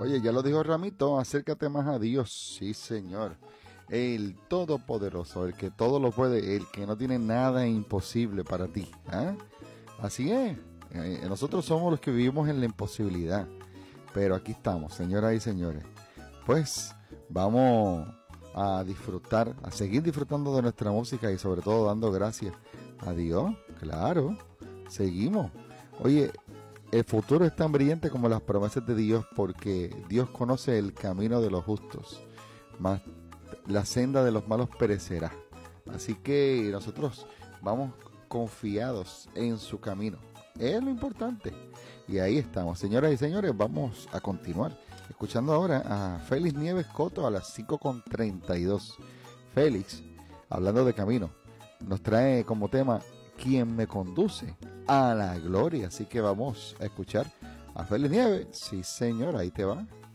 Oye, ya lo dijo Ramito, acércate más a Dios, sí señor. El Todopoderoso, el que todo lo puede, el que no tiene nada imposible para ti. ¿Ah? Así es, nosotros somos los que vivimos en la imposibilidad, pero aquí estamos, señoras y señores. Pues vamos a disfrutar, a seguir disfrutando de nuestra música y sobre todo dando gracias a Dios, claro, seguimos. Oye, el futuro es tan brillante como las promesas de Dios porque Dios conoce el camino de los justos, mas la senda de los malos perecerá. Así que nosotros vamos confiados en su camino. Es lo importante. Y ahí estamos, señoras y señores, vamos a continuar escuchando ahora a Félix Nieves Coto a las 5:32. Félix, hablando de camino, nos trae como tema ¿Quién me conduce a la gloria? Así que vamos a escuchar a Félix Nieves. Sí, señor, ahí te va.